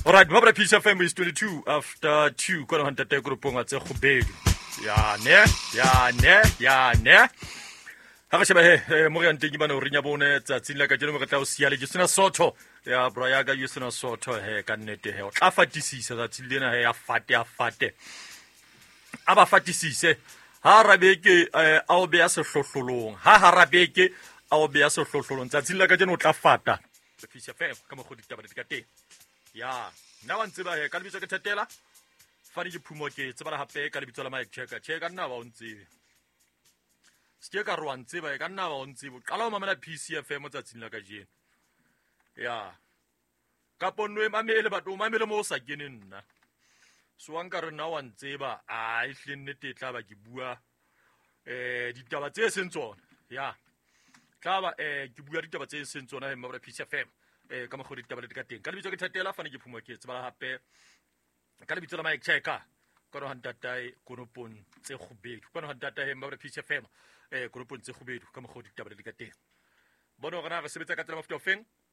All right, Mabra Peace FM is 22 after 2. Kono hantate grupong atse khubedu. Ya ne. Ha re sheba he mo re nteng ba no rinya bone tsa tsila ka jeno mo ka tla o siale Justina Sotho. Ya bro ya ga Justina Sotho he ka nnete he. O tla fatisisa tsa tsilena he ya fate. Aba fatisise. Ha rabeke a o be ya sehlohlolong. Ha rabeke a o be ya sehlohlolong. Tsa tsila ka jeno o tla fata. Peace FM ka mo go ditaba di ka teng. Ya nna wa ntseba he ka lebitso ke Thatela fane ke phumo ke tsebala hape ka lebitso la Mike Checker ka nna ba o ntsebe se ka re wa ntseba ka nna ba o ntsebe qala o mamela PCFM tsatsing la ka jeno ya ka ponno e mamele batho o mamele mo o sa kene nna so wa nka re nna wa ntseba a ihle nnete tla ba ke bua ditaba tse seng tsona ya tla ba ke bua ditaba tse seng tsona he mabra PCFM ka mo go ditaba di ka teng ka lebitso ke Thatela fane ke phumo ke tsebala hape ka lebitso la Mike Checker kono hantatai konopong tse khubedu kono hantatai he mabra PCFM konopong tse khubedu ka mo go ditaba di ka teng bono gona re sebetsa ka tsela mafuta ofeng